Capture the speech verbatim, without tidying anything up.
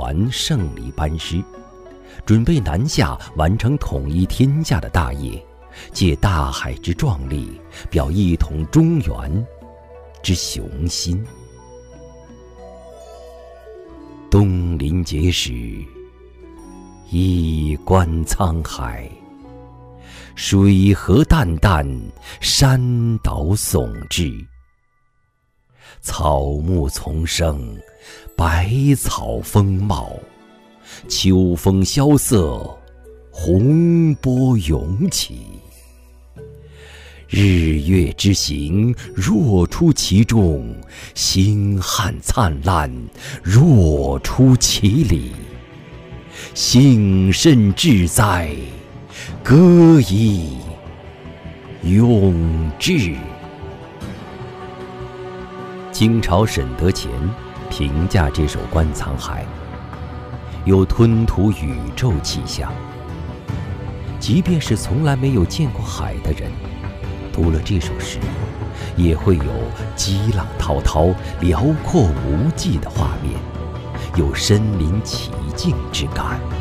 船胜利班师，准备南下完成统一天下的大业，借大海之壮丽，表一统中原之雄心。东临碣石，一观沧海，水河淡淡，山岛耸峙，草木丛生，百草丰茂，秋风萧瑟，洪波涌起。日月之行，若出其中；星汉灿烂，若出其里。幸甚至哉，歌以咏志。清朝沈德潜评价这首《观沧海》，有吞吐宇宙气象。即便是从来没有见过海的人，读了这首诗，也会有激浪滔滔、辽阔无际的画面，有身临其境之感。